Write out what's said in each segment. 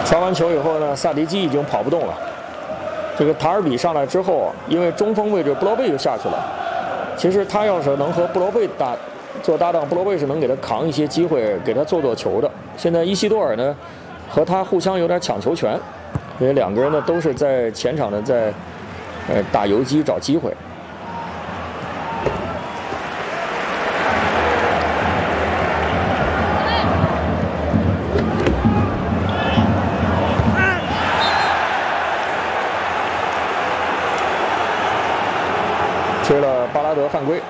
传完球以后呢，萨迪基已经跑不动了。这个塔尔比上来之后，因为中锋位置布罗贝就下去了。其实他要是能和布罗贝做搭档，布罗贝是能给他扛一些机会，给他做球的。现在伊西多尔呢，和他互相有点抢球权，因为两个人呢都是在前场的在打游击找机会。吹了巴拉德犯规。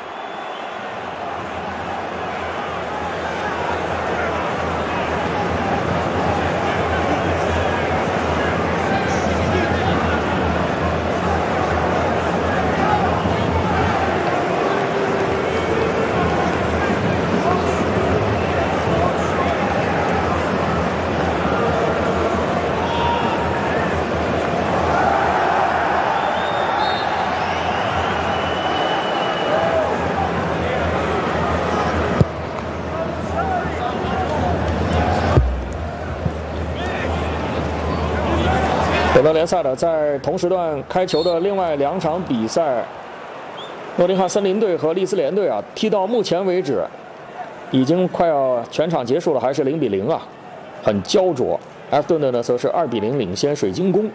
北德联赛的在同时段开球的另外2场比赛，诺丁汉森林队和利兹联队啊，踢到目前为止，已经快要全场结束了，还是0-0啊，很焦灼。埃弗顿的呢，则是2-0领先水晶宫。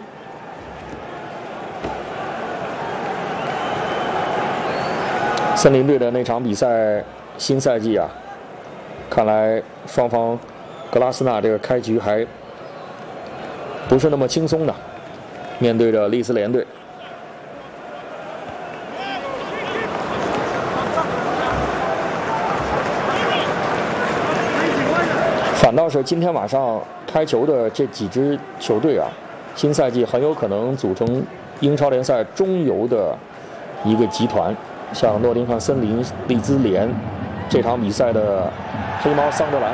森林队的那场比赛，新赛季啊，看来双方格拉斯纳这个开局还不是那么轻松的。面对着利兹联队，反倒是今天晚上开球的这几支球队啊，新赛季很有可能组成英超联赛中游的一个集团，像诺丁汉森林、利兹联这场比赛的黑猫桑德兰。